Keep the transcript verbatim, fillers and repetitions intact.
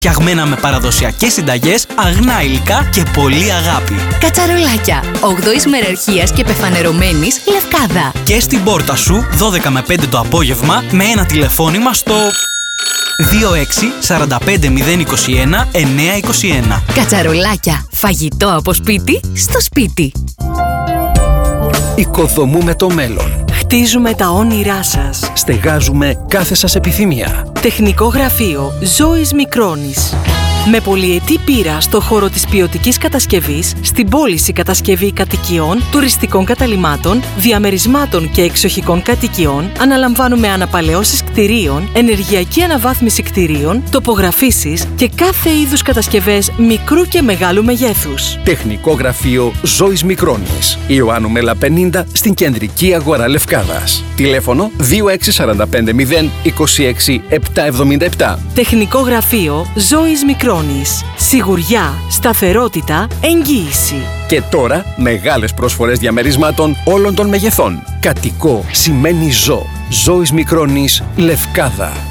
Φτιαγμένα με παραδοσιακές συνταγές, αγνά υλικά και πολλή αγάπη. Κατσαρολάκια, όγδοης μεραρχίας και πεφανερωμένης, Λευκάδα. Και στην πόρτα σου, δώδεκα με πέντε το απόγευμα, με ένα τηλεφώνημα στο δύο έξι τέσσερα πέντε μηδέν είκοσι ένα εννιακόσια είκοσι ένα. Κατσαρολάκια, φαγητό από σπίτι στο σπίτι. Οικοδομούμε το μέλλον. Χτίζουμε τα όνειρά σας. Στεγάζουμε κάθε σας επιθυμία. Τεχνικό γραφείο Ζώης Μικρώνης. Με πολυετή πείρα στο χώρο της ποιοτικής κατασκευής, στην πώληση κατασκευή κατοικιών, τουριστικών καταλυμάτων, διαμερισμάτων και εξοχικών κατοικιών, αναλαμβάνουμε αναπαλαιώσεις κτηρίων, ενεργειακή αναβάθμιση κτηρίων, τοπογραφήσεις και κάθε είδους κατασκευές μικρού και μεγάλου μεγέθους. Τεχνικό γραφείο Ζώης Μικρώνης. Ιωάννου Μέλα πενήντα στην κεντρική αγορά Λευκάδας. Τηλέφωνο δύο έξι τέσσερα πέντε μηδέν είκοσι έξι επτακόσια εβδομήντα επτά. Τεχνικό γραφείο Ζώης Μικρώνης. Σιγουριά, σταθερότητα, εγγύηση. Και τώρα μεγάλες προσφορές διαμερισμάτων όλων των μεγεθών. Κατοικό σημαίνει ζω. Ζώης Μικρώνης, Λευκάδα.